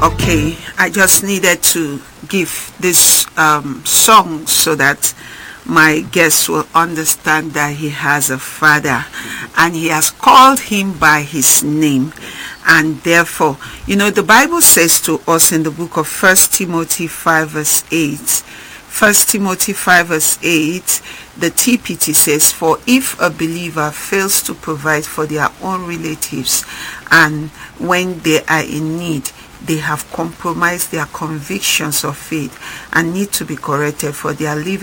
Okay, I just needed to give this song so that my guest will understand that he has a father and he has called him by his name. And therefore, the Bible says to us in the book of 1 Timothy 5 verse 8, 1 Timothy 5 verse 8, the TPT says, for if a believer fails to provide for their own relatives and when they are in need, they have compromised their convictions of faith and need to be corrected, for their living